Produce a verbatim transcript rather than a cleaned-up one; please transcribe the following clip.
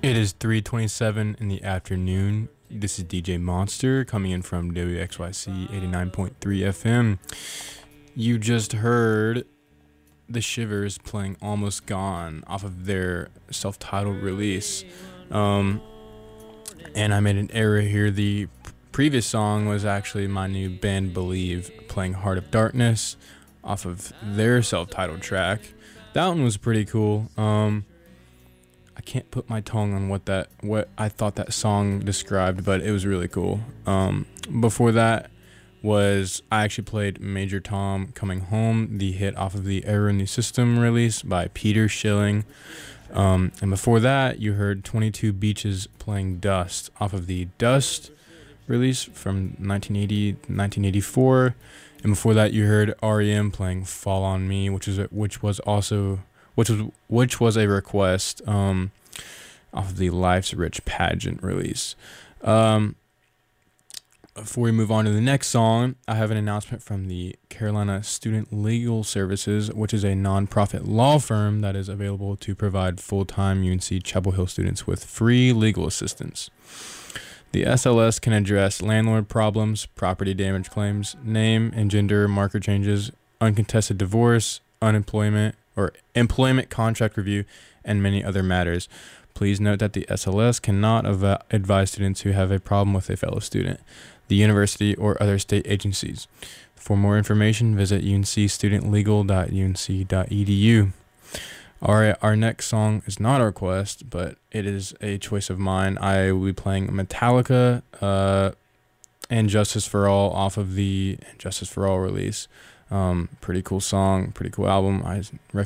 It is three twenty-seven in the afternoon. This is D J Monster coming in from W X Y C eighty-nine point three F M. You just heard The Shivers playing Almost Gone off of their self-titled release. Um, and I made an error here. The p- previous song was actually my new band Believe playing Heart of Darkness off of their self-titled track. That one was pretty cool. Um, I can't put my tongue on what that what I thought that song described, but it was really cool. Um, before that was I actually played Major Tom Coming Home, the hit off of the Error in the System release by Peter Schilling. Um, and before that, you heard twenty-two Beaches playing Dust off of the Dust release from nineteen eighty, nineteen eighty-four. And before that, you heard R E M playing Fall on Me, which is which was also which was which was a request um, off of the Life's Rich Pageant release. Um, before we move on to the next song, I have an announcement from the Carolina Student Legal Services, which is a nonprofit law firm that is available to provide full-time U N C Chapel Hill students with free legal assistance. The S L S can address landlord problems, property damage claims, name and gender marker changes, uncontested divorce, unemployment, or employment contract review, and many other matters. Please note that the S L S cannot av- advise students who have a problem with a fellow student, the university, or other state agencies. For more information, visit u n c student legal dot u n c dot e d u. All right, our next song is not a request, but it is a choice of mine. I will be playing Metallica uh, and Justice for All off of the Justice for All release. Um, pretty cool song, pretty cool album. I recommend